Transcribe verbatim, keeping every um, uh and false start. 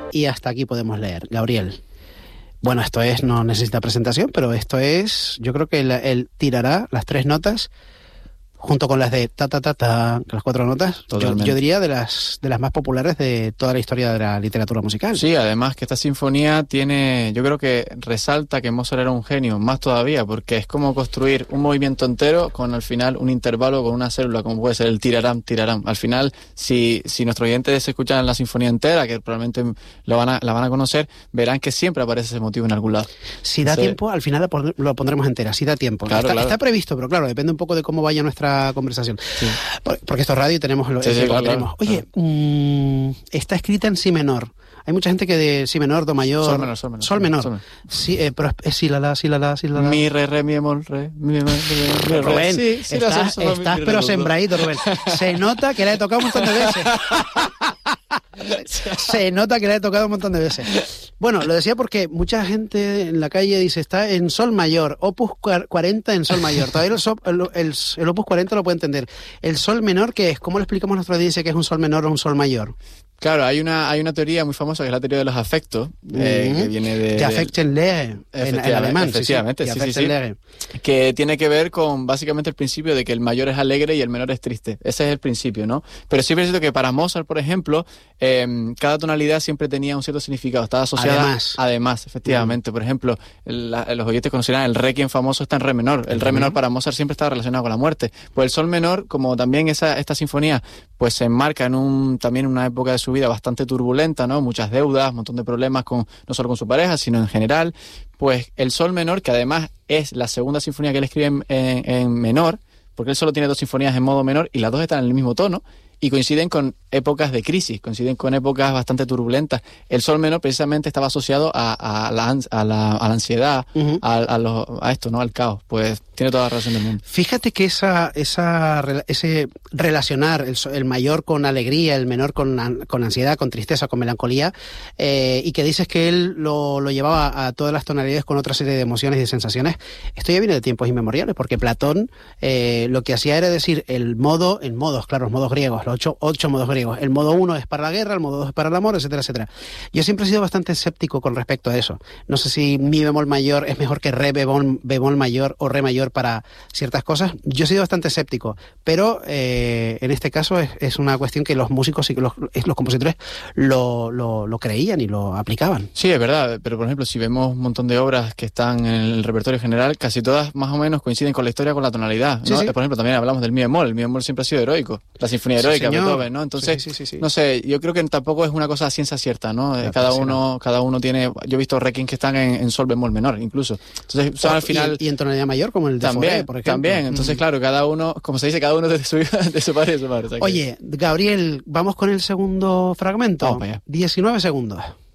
y hasta aquí podemos leer. Gabriel. Bueno, esto es, no necesita presentación, pero esto es, yo creo que él, él tirará las tres notas junto con las de ta ta ta ta, las cuatro notas, yo, yo diría de las de las más populares de toda la historia de la literatura musical. Sí, además que esta sinfonía tiene, yo creo que resalta que Mozart era un genio, más todavía, porque es como construir un movimiento entero con al final un intervalo con una célula, como puede ser el tiraram, tiraram. Al final, si, si nuestros oyentes escuchan la sinfonía entera, que probablemente lo van a, la van a conocer, verán que siempre aparece ese motivo en algún lado. Si da Entonces, tiempo, al final lo pondremos entera, si da tiempo. Claro, está, claro. está previsto, pero claro, depende un poco de cómo vaya nuestra conversación. Sí. Porque esto es radio y tenemos lo sí, sí, claro, claro, Oye, claro. mmm, está escrita en si menor. Hay mucha gente que de si menor, do mayor... Sol menor, sol menor. Sol menor. Sol menor. Sí, eh, pero es si la la, si la la, si la la. Mi, re, re, mi, bemol, re, mi, mi, mi, mi, mi, Rubén, sí, sí, estás, la, estás mi, pero mi, sembradito, Rubén. Se nota que la he tocado un montón de veces. Se nota que la he tocado un montón de veces. Bueno, lo decía porque mucha gente en la calle dice, está en sol mayor, opus cuarenta en sol mayor. Todavía el, sol, el, el, el opus cuarenta lo puede entender. El sol menor, ¿qué es? ¿Cómo le explicamos a nuestra audiencia que es un sol menor o un sol mayor? Claro, hay una hay una teoría muy famosa que es la teoría de los afectos, eh, uh-huh. que viene de... De Affektenlehre, en, en alemán. Efectivamente, sí, sí, sí, sí, que tiene que ver con básicamente el principio de que el mayor es alegre y el menor es triste. Ese es el principio, ¿no? Pero sí es cierto que para Mozart, por ejemplo, eh, cada tonalidad siempre tenía un cierto significado, estaba asociada... Además. Además, efectivamente. Uh-huh. Por ejemplo, la, los oyentes conocerán el Requiem famoso está en re menor. El uh-huh. re menor para Mozart siempre estaba relacionado con la muerte. Pues el sol menor, como también esa esta sinfonía, pues se enmarca en un también una época de su vida bastante turbulenta, ¿no? Muchas deudas, un montón de problemas con no solo con su pareja, sino en general. Pues el sol menor, que además es la segunda sinfonía que él escribe en, en, en menor, porque él solo tiene dos sinfonías en modo menor y las dos están en el mismo tono y coinciden con épocas de crisis, coinciden con épocas bastante turbulentas. El sol menor precisamente estaba asociado a, a, la, a, la, a la ansiedad, uh-huh. a, a, los, a esto, ¿no? Al caos. Pues tiene toda la razón del mundo. Fíjate que esa, esa ese relacionar el, el mayor con alegría, el menor con, con ansiedad, con tristeza, con melancolía, eh, y que dices que él lo, lo llevaba a todas las tonalidades con otra serie de emociones y de sensaciones, esto ya viene de tiempos inmemoriales, porque Platón eh, lo que hacía era decir el modo, en modos, claro, los modos griegos, los ocho, ocho modos griegos. El modo uno es para la guerra, el modo dos es para el amor, etcétera, etcétera. Yo siempre he sido bastante escéptico con respecto a eso. No sé si mi bemol mayor es mejor que re bemol, bemol mayor o re mayor para ciertas cosas. Yo he sido bastante escéptico, pero eh, en este caso es, es una cuestión que los músicos y que los, los compositores lo, lo, lo creían y lo aplicaban. Sí, es verdad, pero por ejemplo, si vemos un montón de obras que están en el repertorio general, casi todas más o menos coinciden con la historia, con la tonalidad, ¿no? Sí, sí. Por ejemplo, también hablamos del mi bemol. El mi bemol siempre ha sido heroico. La sinfonía heroica, sí, Beethoven, ¿no? Entonces, sí, sí, sí, sí. no sé, yo creo que tampoco es una cosa a ciencia cierta, ¿no? La cada uno no. cada uno tiene... Yo he visto requiem que están en, en sol bemol menor, incluso. Entonces, son al final... Y, y en tonalidad mayor, como el de también, Fauré, por ejemplo. También, entonces, mm. claro, cada uno, como se dice, cada uno de su, de su padre y de su madre. Oye, Gabriel, vamos con el segundo fragmento. Vamos para allá. diecinueve segundos.